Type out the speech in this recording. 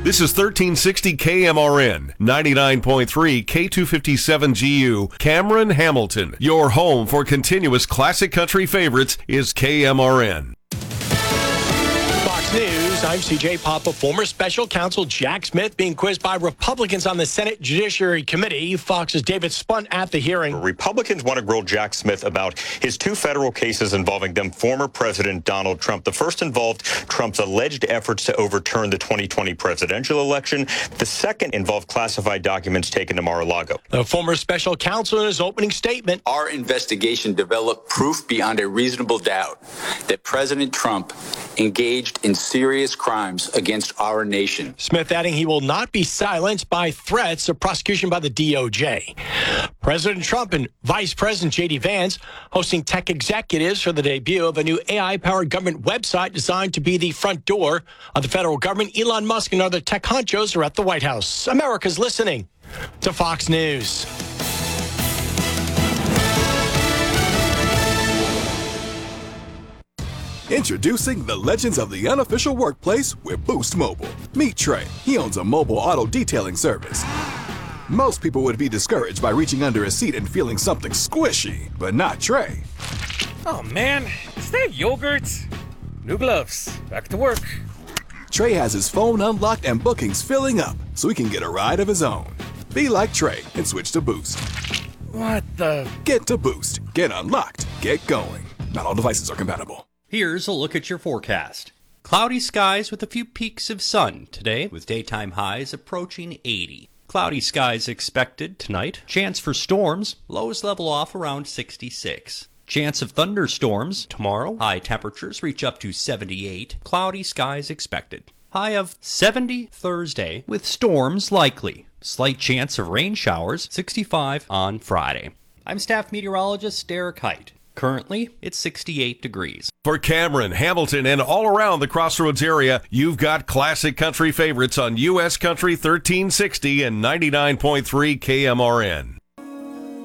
This is 1360 KMRN, 99.3 K257GU, Cameron, Hamilton. Your home for continuous classic country favorites is KMRN. Fox News, I'm CJ Papa. Former special counsel Jack Smith being quizzed by Republicans on the Senate Judiciary Committee. Fox's David Spunt at the hearing. Republicans want to grill Jack Smith about his two federal cases involving then former President Donald Trump. The first involved Trump's alleged efforts to overturn the 2020 presidential election. The second involved classified documents taken to Mar-a-Lago. The former special counsel in his opening statement. Our investigation developed proof beyond a reasonable doubt that President Trump engaged in serious crimes against our nation. Smith adding he will not be silenced by threats of prosecution by the DOJ. President Trump and Vice President J.D. Vance hosting tech executives for the debut of a new AI-powered government website designed to be the front door of the federal government. Elon Musk and other tech honchos are at the White House. America's listening to Fox News. Introducing the legends of the unofficial workplace with Boost Mobile. Meet Trey. He owns a mobile auto detailing service. Most people would be discouraged by reaching under a seat and feeling something squishy, but not Trey. Oh man, is that yogurt? New gloves. Back to work. Trey has his phone unlocked and bookings filling up, so he can get a ride of his own. Be like Trey and switch to Boost. What the? Get to Boost. Get unlocked. Get going. Not all devices are compatible. Here's a look at your forecast. Cloudy skies with a few peaks of sun today, with daytime highs approaching 80. Cloudy skies expected tonight. Chance for storms, lows level off around 66. Chance of thunderstorms tomorrow. High temperatures reach up to 78. Cloudy skies expected. High of 70 Thursday, with storms likely. Slight chance of rain showers, 65 on Friday. I'm staff meteorologist Derek Height. Currently, it's 68 degrees. For Cameron, Hamilton, and all around the Crossroads area, you've got classic country favorites on U.S. Country 1360 and 99.3 KMRN.